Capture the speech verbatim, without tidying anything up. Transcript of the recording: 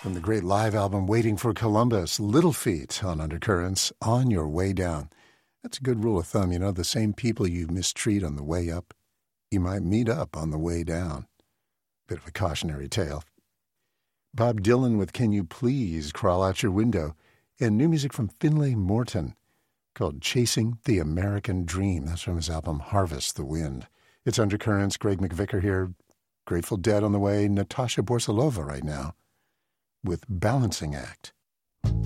From the great live album Waiting for Columbus, Little Feat on Undercurrents, On Your Way Down. That's a good rule of thumb. You know, the same people you mistreat on the way up, you might meet up on the way down. Bit of a cautionary tale. Bob Dylan with Can You Please Crawl Out Your Window, and new music from Finlay Morton called Chasing the American Dream. That's from his album Harvest the Wind. It's Undercurrents. Greg McVicker here. Grateful Dead on the way. Natasha Borsalova right now with Balancing Act.